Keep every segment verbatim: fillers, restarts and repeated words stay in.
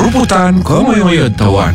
Ruputan Komoyoyo Tawan.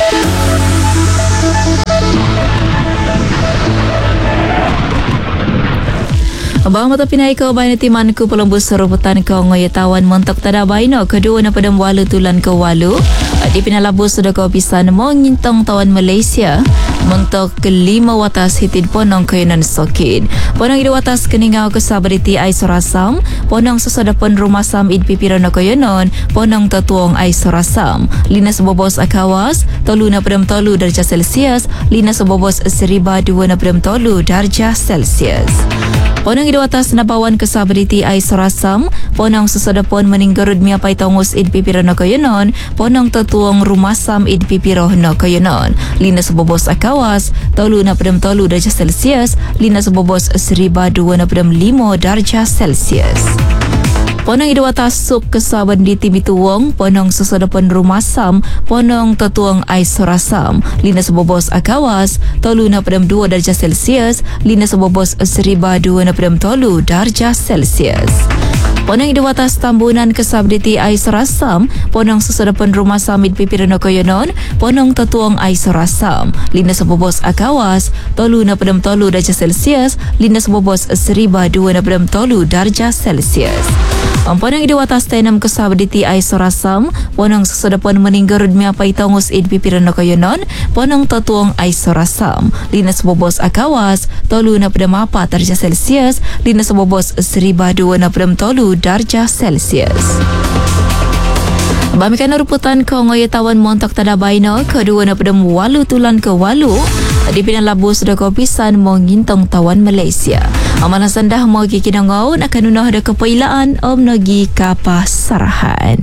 Abang mata pinai ko bayi timan ku pelembus seruputan ko ngoye tawan montok tada baino kedua na padam walu tulan ke walu di pinalabus sudah ko pisan mengintong tawan Malaysia montok kelima watas hitin ponong kayanan sokin ponong idu watas keningau ke sabariti ai sorasam ponong sesoda pon rumah sam id pipirana kayanon ponong tetuong ai sorasam lina sebobos akawas tolu na padam tolu darjah Celsius lina sebobos seriba dua na padam tolu darjah Celsius. Ponong idu atas nabawan kesabariti ai sorasam, ponong sesodapon meninggarud miapai tongus id pipiro no kayonon, ponong tetuong rumasam id pipiro no kayonon. Lina sebobos akawas, tolu na padam tolu darjah Celsius, lina sebobos seriba dua na padam limo darjah Celsius. Ponong idu atas suk kesaban di Timituwong, ponong sesodapon rumasam, ponong tetuong ai sorasam, lina sebobos akawas, tolu na padam dua darjah Celsius, lina sebobos seriba dua na padam tolu darjah Celsius. Ponong idu atas tambunan kesabditi ai sorasam, ponong sesodapon rumasam id pipirano kayonon, ponong tetuong ai sorasam, lina sebobos akawas, tolu na padam tolu darjah Celsius, lina sebobos seriba dua na padam tolu darjah Celsius. Ponong idu atas tenam kesabditi ai sorasam, ponong sesodapon meninggarud miapai tongus id pipirano kayonon, ponong tetuong ai sorasam, lina sebobos akawas, tolu na padam apa darjah Celsius, lina sebobos seriba dua na padam tolu darjah Celsius. Bamikan ruputan ko ngoye tawan montok tada baino kedua na padam walu tulan ke walu di pinan labu sudah kopisan mengintong tawan Malaysia. Amalan sandah mau kikinangau akan unah ada kepailaan om nogi kapasarahan.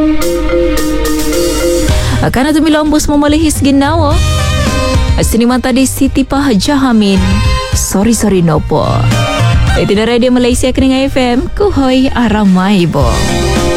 Akan ada mila ombus memalihis ginawa. Siniman tadi Siti Pah Jahamin. Sorry sorry nopo. Itu dari Radio Malaysia Keninga F M. Kuhoi aramai bo.